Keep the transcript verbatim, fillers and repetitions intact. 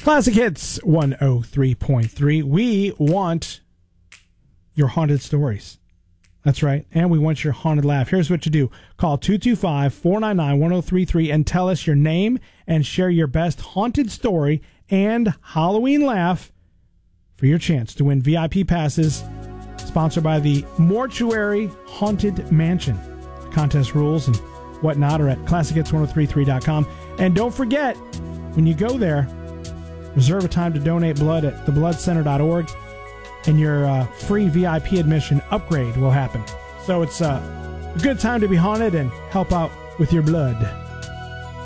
Classic Hits one oh three point three. We want your haunted stories. That's right. And we want your haunted laugh. Here's what you do. Call two two five, four nine nine, one oh three three and tell us your name and share your best haunted story and Halloween laugh for your chance to win V I P passes sponsored by the Mortuary Haunted Mansion. Contest rules and whatnot are at classic hits ten thirty-three dot com. And don't forget, when you go there, reserve a time to donate blood at the blood center dot org, and your uh, free V I P admission upgrade will happen. So it's uh, a good time to be haunted and help out with your blood.